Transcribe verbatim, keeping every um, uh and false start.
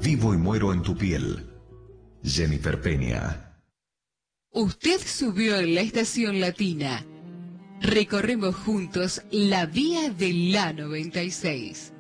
Vivo y muero en tu piel. Jennifer Peña. Usted subió en la estación latina. Recorremos juntos la vía de la noventa y seis.